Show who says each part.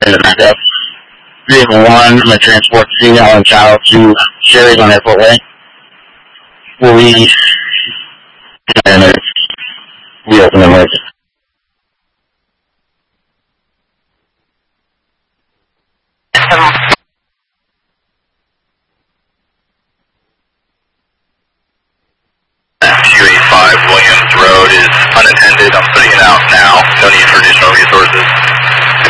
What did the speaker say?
Speaker 1: in the backup. Vehicle 1, I'm going to transport the female and child to Sherry's on Airport Way. We'll be 10 minutes. We open the emergency.
Speaker 2: Q85 Williams Road is unattended. I'm putting it out now. No need for additional resources.